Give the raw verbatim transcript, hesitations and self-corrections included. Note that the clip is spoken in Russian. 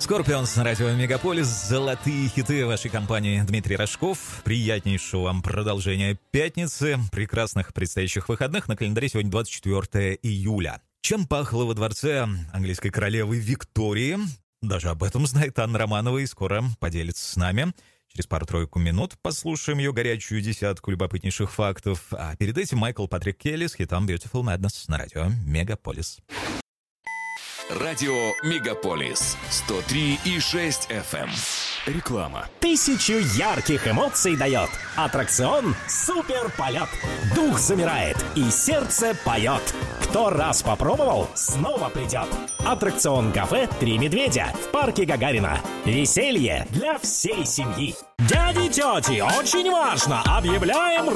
Скорпионс на радио Мегаполис. Золотые хиты вашей компании. Дмитрий Рожков. Приятнейшего вам продолжения пятницы. Прекрасных предстоящих выходных. На календаре сегодня двадцать четвёртое июля. Чем пахло во дворце английской королевы Виктории? Даже об этом знает Анна Романова и скоро поделится с нами. Через пару-тройку минут послушаем ее горячую десятку любопытнейших фактов. А перед этим Майкл Патрик Келли с хитом Beautiful Madness на радио Мегаполис. Радио Мегаполис сто три и шесть эф эм. Реклама. Тысячу ярких эмоций дает аттракцион «Суперполет». Дух замирает и сердце поет. Кто раз попробовал, снова придет. Аттракцион «Кафе Три медведя» в парке Гагарина. Веселье для всей семьи. Дяди и тети, очень важно! Объявляем